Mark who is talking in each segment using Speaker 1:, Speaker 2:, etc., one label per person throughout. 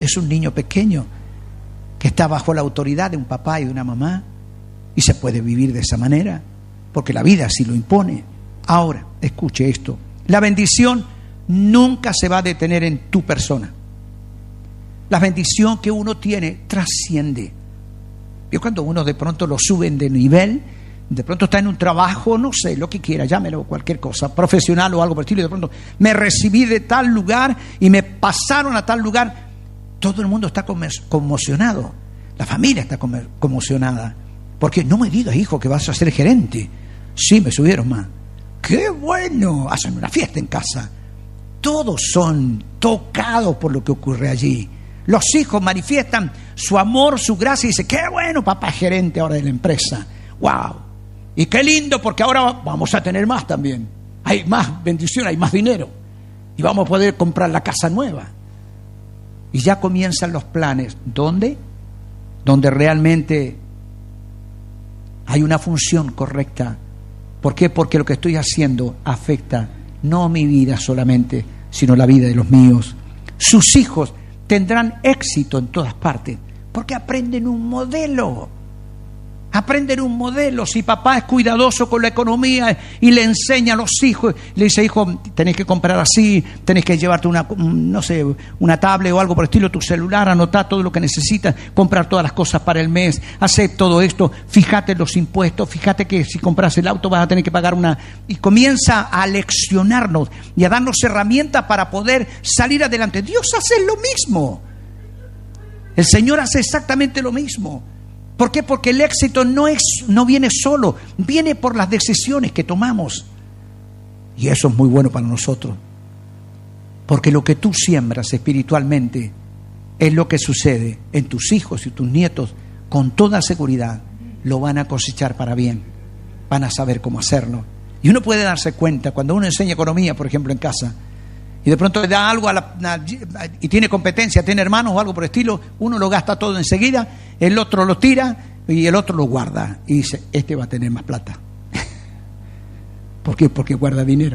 Speaker 1: Es un niño pequeño que está bajo la autoridad de un papá y de una mamá, y se puede vivir de esa manera, porque la vida así lo impone. Ahora, escuche esto: la bendición nunca se va a detener en tu persona. La bendición que uno tiene trasciende. Y cuando uno de pronto lo suben de nivel, de pronto está en un trabajo, no sé, lo que quiera, llámelo cualquier cosa, profesional o algo por el estilo, y de pronto me recibí de tal lugar y me pasaron a tal lugar, todo el mundo está conmocionado, la familia está conmocionada, porque no me digas, hijo, que vas a ser gerente. Sí, me subieron más. ¡Qué bueno! Hacen una fiesta en casa. Todos son tocados por lo que ocurre allí. Los hijos manifiestan su amor, su gracia, y dicen: ¡qué bueno, papá es gerente ahora de la empresa! ¡Wow! Y qué lindo, porque ahora vamos a tener más también. Hay más bendición, hay más dinero. Y vamos a poder comprar la casa nueva. Y ya comienzan los planes. ¿Dónde? Donde realmente hay una función correcta. ¿Por qué? Porque lo que estoy haciendo afecta no mi vida solamente, sino la vida de los míos. Sus hijos tendrán éxito en todas partes, porque aprenden un modelo. Aprenden un modelo. Si papá es cuidadoso con la economía y le enseña a los hijos, le dice: hijo, tenés que comprar así, tenés que llevarte una tablet o algo por el estilo, tu celular, anotar todo lo que necesitas, comprar todas las cosas para el mes, hacer todo esto, fíjate en los impuestos, fíjate que si compras el auto vas a tener que pagar una... Y comienza a leccionarnos y a darnos herramientas para poder salir adelante. Dios hace lo mismo. El Señor hace exactamente lo mismo. ¿Por qué? Porque el éxito no viene solo, viene por las decisiones que tomamos. Y eso es muy bueno para nosotros. Porque lo que tú siembras espiritualmente es lo que sucede en tus hijos y tus nietos. Con toda seguridad lo van a cosechar para bien. Van a saber cómo hacerlo. Y uno puede darse cuenta cuando uno enseña economía, por ejemplo, en casa, y de pronto le da algo y tiene competencia, tiene hermanos o algo por el estilo, uno lo gasta todo enseguida, el otro lo tira y el otro lo guarda y dice: este va a tener más plata. ¿Por qué? Porque guarda dinero.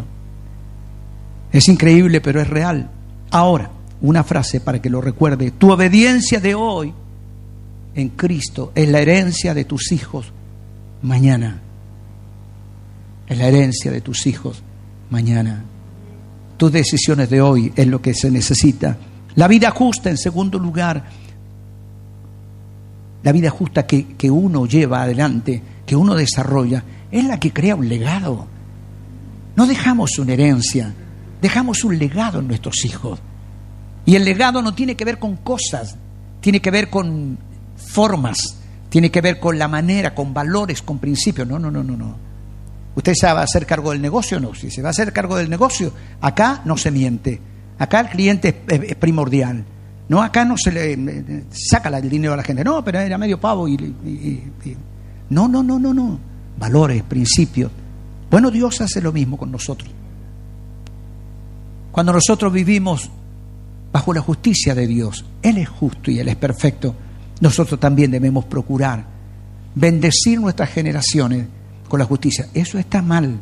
Speaker 1: Es increíble, pero es real. Ahora, una frase para que lo recuerde: tu obediencia de hoy en Cristo es la herencia de tus hijos mañana. Es la herencia de tus hijos mañana. Tus decisiones de hoy es lo que se necesita. La vida justa, en segundo lugar, la vida justa que uno lleva adelante, que uno desarrolla, es la que crea un legado. No dejamos una herencia, dejamos un legado en nuestros hijos. Y el legado no tiene que ver con cosas, tiene que ver con formas, tiene que ver con la manera, con valores, con principios. No. ¿Usted se va a hacer cargo del negocio o no? Si se va a hacer cargo del negocio, acá no se miente. Acá el cliente es primordial. No, acá no se le saca el dinero a la gente. No, pero era medio pavo No. Valores, principios. Bueno, Dios hace lo mismo con nosotros. Cuando nosotros vivimos bajo la justicia de Dios, Él es justo y Él es perfecto, nosotros también debemos procurar bendecir nuestras generaciones con la justicia. Eso está mal.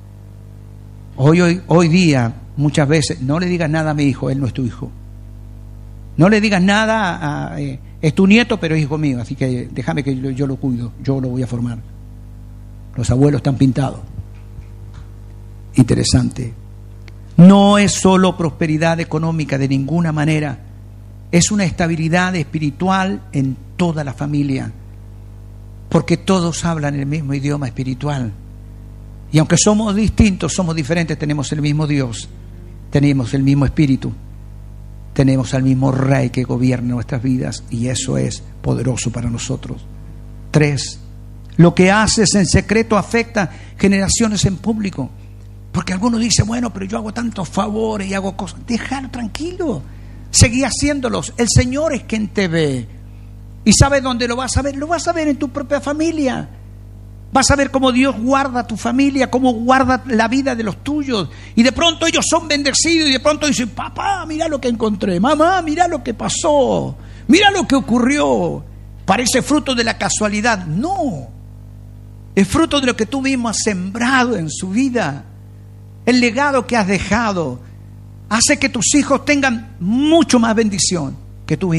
Speaker 1: Hoy día, muchas veces, no le digas nada a mi hijo, él no es tu hijo. No le digas nada es tu nieto, pero es hijo mío, así que déjame que yo lo cuido, yo lo voy a formar. Los abuelos están pintados. Interesante. No es solo prosperidad económica de ninguna manera, es una estabilidad espiritual en toda la familia. Porque todos hablan el mismo idioma espiritual. Y aunque somos distintos, somos diferentes, tenemos el mismo Dios, tenemos el mismo Espíritu, tenemos al mismo Rey que gobierna nuestras vidas, y eso es poderoso para nosotros. 3. Lo que haces en secreto afecta generaciones en público. Porque algunos dicen: bueno, pero yo hago tantos favores y hago cosas. Déjalo tranquilo, seguí haciéndolos. El Señor es quien te ve. ¿Y sabes dónde lo vas a ver? Lo vas a ver en tu propia familia. Vas a ver cómo Dios guarda tu familia, cómo guarda la vida de los tuyos. Y de pronto ellos son bendecidos y de pronto dicen: papá, mira lo que encontré. Mamá, mira lo que pasó. Mira lo que ocurrió. Parece fruto de la casualidad. No. Es fruto de lo que tú mismo has sembrado en su vida. El legado que has dejado hace que tus hijos tengan mucho más bendición. que tú